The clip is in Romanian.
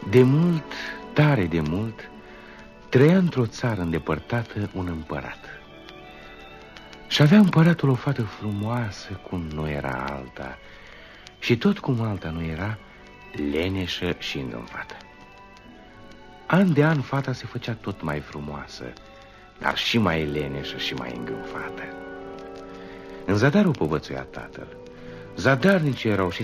De mult, tare de mult, trăia într-o țară îndepărtată un împărat. Și avea împăratul o fată frumoasă cum nu era alta, și tot cum alta nu era, leneșă și îngânfată. An de an fata se făcea tot mai frumoasă, dar și mai leneșă și mai îngânfată. În zadar o povățuia tatăl. Zadarnici erau și